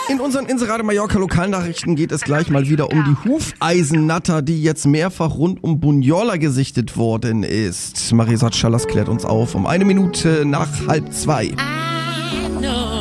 In unseren Inserate Mallorca Lokalnachrichten geht es gleich mal wieder um die Hufeisennatter, die jetzt mehrfach rund um Bunyola gesichtet worden ist. Marisa Schallas klärt uns auf um 1 Minute nach 1:30.